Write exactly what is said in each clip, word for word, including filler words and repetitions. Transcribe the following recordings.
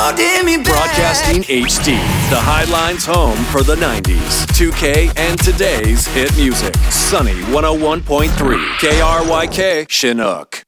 Broadcasting H D, the Highlines home for the nineties, two K, and today's hit music. Sunny one oh one point three, K R Y K, Chinook.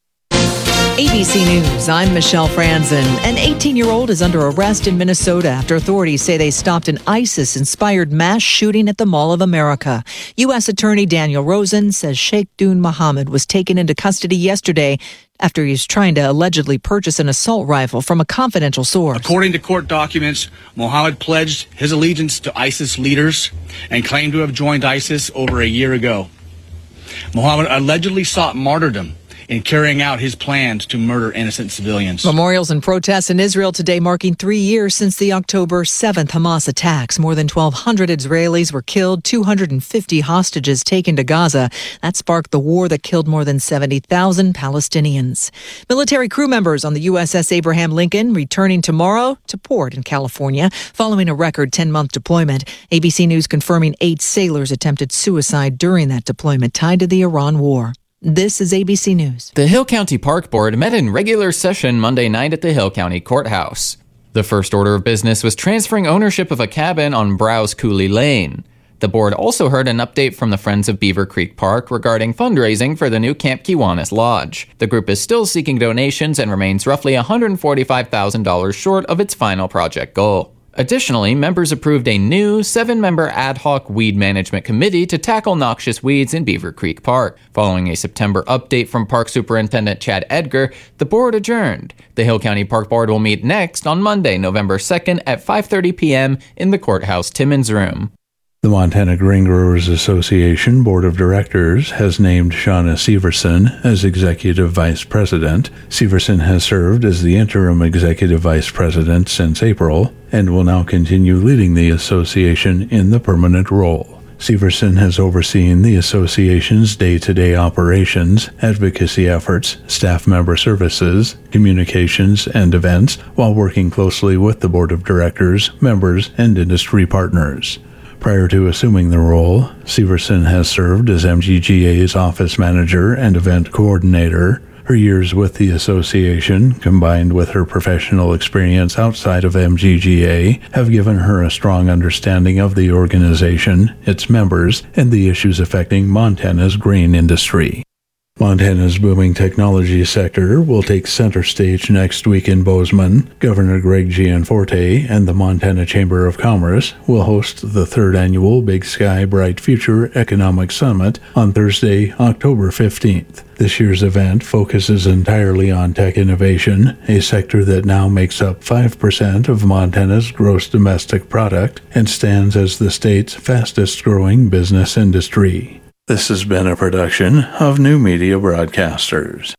A B C News, I'm Michelle Franzen. An eighteen-year-old is under arrest in Minnesota after authorities say they stopped an ISIS-inspired mass shooting at the Mall of America. U S Attorney Daniel Rosen says Sheikh Dun Mohammed was taken into custody yesterday after he was trying to allegedly purchase an assault rifle from a confidential source. According to court documents, Mohammed pledged his allegiance to ISIS leaders and claimed to have joined ISIS over a year ago. Mohammed allegedly sought martyrdom in carrying out his plans to murder innocent civilians. Memorials and protests in Israel today marking three years since the October seventh Hamas attacks. More than twelve hundred Israelis were killed, two hundred fifty hostages taken to Gaza. That sparked the war that killed more than seventy thousand Palestinians. Military crew members on the U S S Abraham Lincoln returning tomorrow to port in California following a record ten-month deployment. A B C News confirming eight sailors attempted suicide during that deployment tied to the Iran war. This is A B C News. The Hill County Park Board met in regular session Monday night at the Hill County Courthouse. The first order of business was transferring ownership of a cabin on Browse Cooley Lane. The board also heard an update from the Friends of Beaver Creek Park regarding fundraising for the new Camp Kiwanis Lodge. The group is still seeking donations and remains roughly one hundred forty-five thousand dollars short of its final project goal. Additionally, members approved a new seven-member ad hoc weed management committee to tackle noxious weeds in Beaver Creek Park. Following a September update from Park Superintendent Chad Edgar, the board adjourned. The Hill County Park Board will meet next on Monday, November second at five thirty p.m. in the Courthouse Timmons Room. The Montana Grain Growers Association Board of Directors has named Shauna Severson as Executive Vice President. Severson has served as the interim Executive Vice President since April and will now continue leading the association in the permanent role. Severson has overseen the association's day-to-day operations, advocacy efforts, staff member services, communications, and events, while working closely with the Board of Directors, members, and industry partners. Prior to assuming the role, Severson has served as M G G A's office manager and event coordinator. Her years with the association, combined with her professional experience outside of M G G A, have given her a strong understanding of the organization, its members, and the issues affecting Montana's grain industry. Montana's booming technology sector will take center stage next week in Bozeman. Governor Greg Gianforte and the Montana Chamber of Commerce will host the third annual Big Sky Bright Future Economic Summit on Thursday, October fifteenth. This year's event focuses entirely on tech innovation, a sector that now makes up five percent of Montana's gross domestic product and stands as the state's fastest-growing business industry. This has been a production of New Media Broadcasters.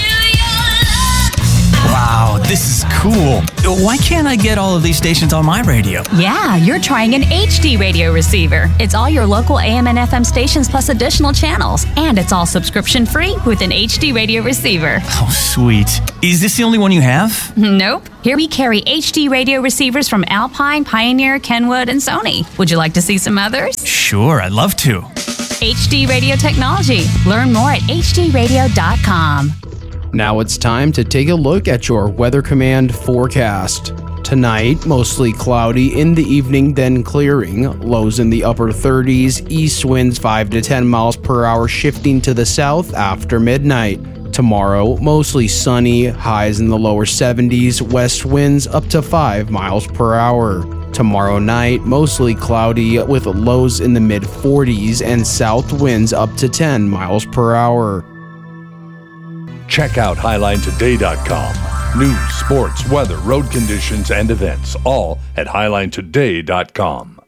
Wow, this is cool. Why can't I get all of these stations on my radio? Yeah, you're trying an H D radio receiver. It's all your local A M and F M stations plus additional channels. And it's all subscription free with an H D radio receiver. Oh, sweet. Is this the only one you have? Nope. Here we carry H D radio receivers from Alpine, Pioneer, Kenwood, and Sony. Would you like to see some others? Sure, I'd love to. H D Radio Technology. Learn more at h d radio dot com. Now it's time to take a look at your Weather Command forecast. Tonight, mostly cloudy in the evening, then clearing. Lows in the upper thirties, east winds five to ten miles per hour shifting to the south after midnight. Tomorrow, mostly sunny, highs in the lower seventies, west winds up to five miles per hour. Tomorrow night, mostly cloudy with lows in the mid forties and south winds up to ten miles per hour. Check out highline today dot com. News, sports, weather, road conditions, and events, all at highline today dot com.